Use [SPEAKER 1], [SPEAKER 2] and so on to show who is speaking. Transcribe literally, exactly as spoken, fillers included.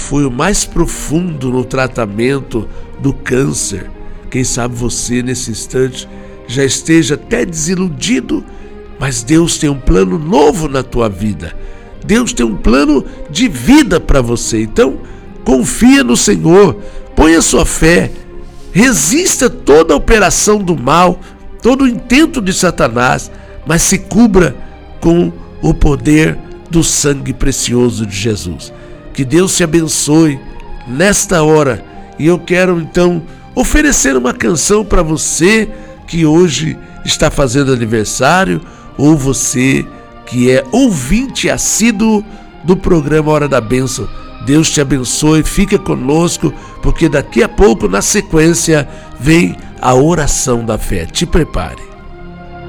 [SPEAKER 1] foi o mais profundo no tratamento do câncer. Quem sabe você nesse instante já esteja até desiludido, mas Deus tem um plano novo na tua vida. Deus tem um plano de vida para você. Então, confia no Senhor, ponha sua fé, resista toda a operação do mal, todo o intento de Satanás, mas se cubra com o poder do sangue precioso de Jesus. Que Deus te abençoe nesta hora. E eu quero então oferecer uma canção para você que hoje está fazendo aniversário, ou você que é ouvinte assíduo do programa Hora da Bênção. Deus te abençoe, fica conosco, porque daqui a pouco, na sequência, vem a oração da fé. Te prepare.